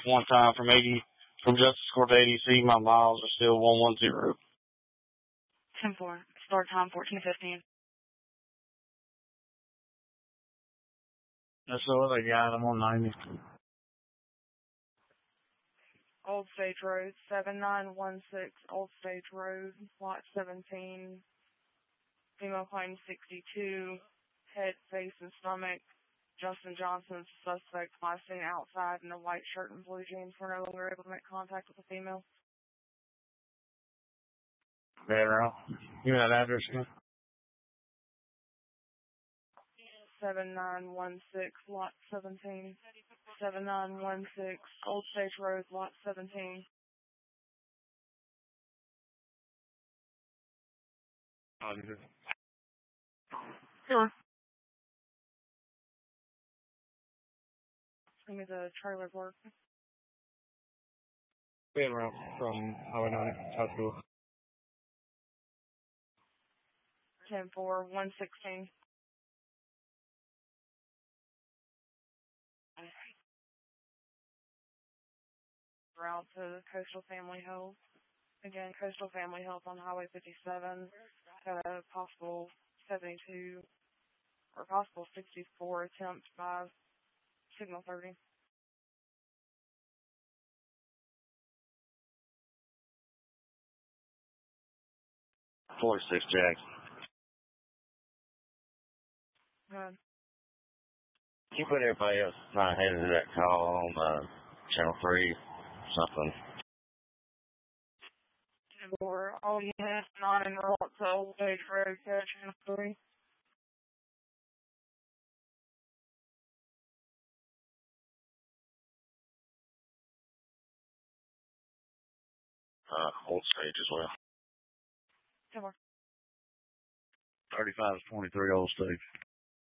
one time from Justice Court to ADC. My miles are still 110. 10-4. Start time 14:15. That's all they got. I'm on 90. Old Stage Road, 7916 Old Stage Road, lot 17. Female claim 62. Head, face, and stomach. Justin Johnson's suspect last seen outside in a white shirt and blue jeans. We're no longer able to make contact with the female. Better. Give me that address again. 7916 lot 17. 7916 Old Stage Road, lot 17. Sure. Give me the trailer work. Being around from Highway 9, South School. 10-4, 116. Route to Coastal Family Health. Again, Coastal Family Health on Highway 57 had a possible 72 or possible 64 attempt by Signal 30. 46 Jack. Good. Can you put everybody else trying to head into that call on Channel 3 something? For all units not enrolled to Old Stage Road, Channel 3. Old Stage as well. 10-4. 35 is 23 Old Stage.